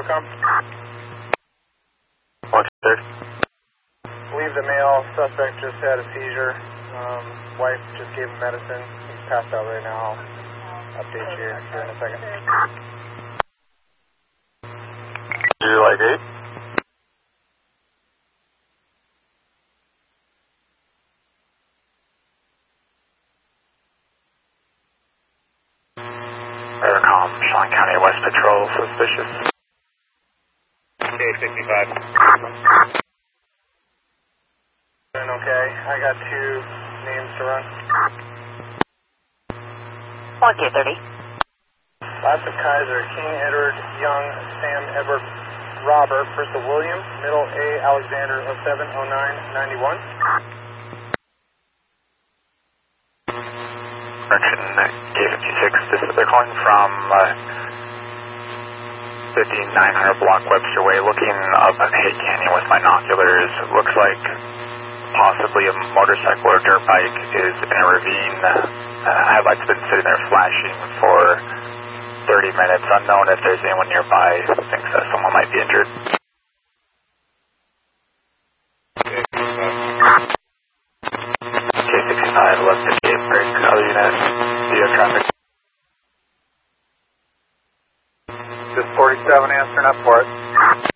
Motorcom. What's third? Believe the male suspect just had a seizure. Wife just gave him medicine. He's passed out right now. I'll update you here in a second. You like 8? Aircom, Sean County West Patrol, suspicious. K65. Okay, I got 2 names to run. 1K30. Last of Kaiser, King Edward, Young, Sam Edward, Robert, first of William, middle A, Alexander, 070991. Correction, K56, they're calling from 5900 Block Webster Way, looking up at Hay Canyon with binoculars. Looks like possibly a motorcycle or dirt bike is in a ravine. Headlights been sitting there flashing for 30 minutes. Unknown if there's anyone nearby who thinks that someone might be injured. K65, left 58 break, other unit, via traffic. Just 47 answering up for it.